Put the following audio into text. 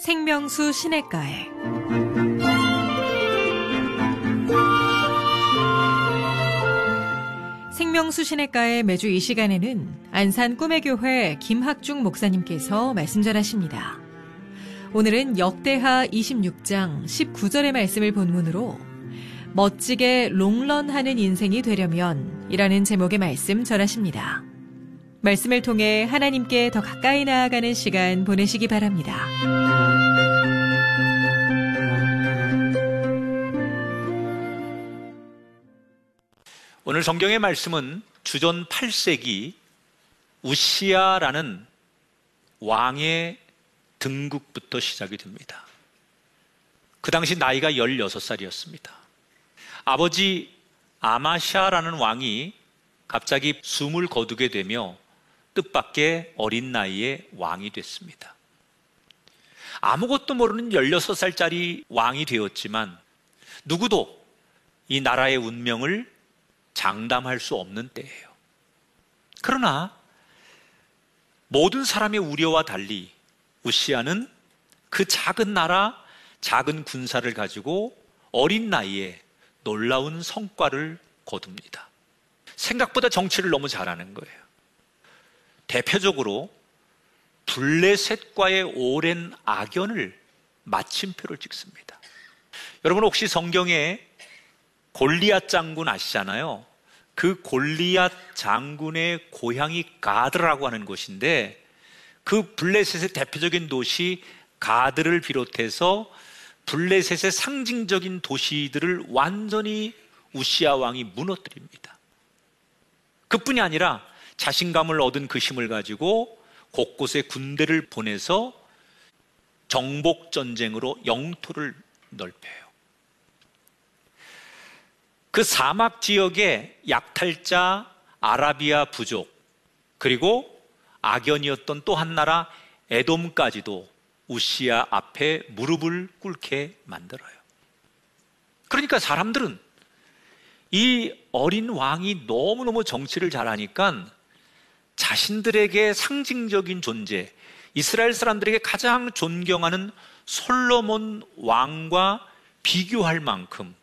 생명수 시냇가에 생명수 시냇가에 매주 이 시간에는 안산 꿈의교회 김학중 목사님께서 말씀 전하십니다. 오늘은 역대하 26장 19절의 말씀을 본문으로 멋지게 롱런하는 인생이 되려면 이라는 제목의 말씀 전하십니다. 말씀을 통해 하나님께 더 가까이 나아가는 시간 보내시기 바랍니다. 오늘 성경의 말씀은 주전 8세기 우시야라는 왕의 등극부터 시작이 됩니다. 그 당시 나이가 16살이었습니다. 아버지 아마샤라는 왕이 갑자기 숨을 거두게 되며 뜻밖의 어린 나이에 왕이 됐습니다. 아무것도 모르는 16살짜리 왕이 되었지만 누구도 이 나라의 운명을 장담할 수 없는 때예요. 그러나 모든 사람의 우려와 달리 우시야는 그 작은 나라, 작은 군사를 가지고 어린 나이에 놀라운 성과를 거둡니다. 생각보다 정치를 너무 잘하는 거예요. 대표적으로 블레셋과의 오랜 악연을 마침표를 찍습니다. 여러분 혹시 성경에 골리앗 장군 아시잖아요. 그 골리앗 장군의 고향이 가드라고 하는 곳인데 그 블레셋의 대표적인 도시 가드를 비롯해서 블레셋의 상징적인 도시들을 완전히 우시야 왕이 무너뜨립니다. 그뿐이 아니라 자신감을 얻은 그 힘을 가지고 곳곳에 군대를 보내서 정복전쟁으로 영토를 넓혀요. 그 사막 지역의 약탈자 아라비아 부족 그리고 악연이었던 또 한 나라 에돔까지도 우시야 앞에 무릎을 꿇게 만들어요. 그러니까 사람들은 이 어린 왕이 너무너무 정치를 잘하니까 자신들에게 상징적인 존재, 이스라엘 사람들에게 가장 존경하는 솔로몬 왕과 비교할 만큼